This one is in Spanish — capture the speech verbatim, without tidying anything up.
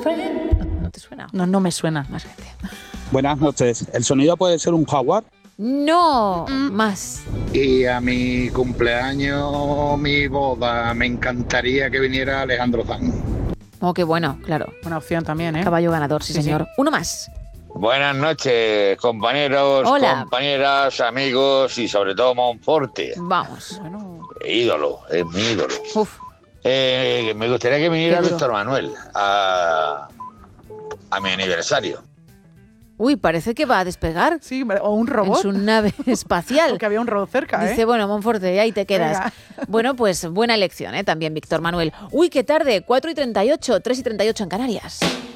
¿No te suena? No, no me suena. Más gente. Buenas noches. ¿El sonido puede ser un jaguar? No, más. Y a mi cumpleaños, mi boda, me encantaría que viniera Alejandro Sanz. Oh, qué bueno, claro. Buena opción también, ¿eh? Caballo ganador, sí, Sí, señor. sí. Uno más. Buenas noches, compañeros, Hola. compañeras, amigos y sobre todo Monforte. Vamos. Bueno, Ídolo, es mi ídolo. Uf. Eh, me gustaría que viniera Qué duro. Víctor Manuel a, a mi aniversario. Uy, parece que va a despegar sí, o un robot. en su nave espacial. Porque había un robot cerca, ¿eh? Dice, bueno, Monforte, ahí te quedas. Venga. Bueno, pues buena elección, ¿eh? También Víctor Manuel. Uy, qué tarde, cuatro y treinta y ocho, tres y treinta y ocho en Canarias.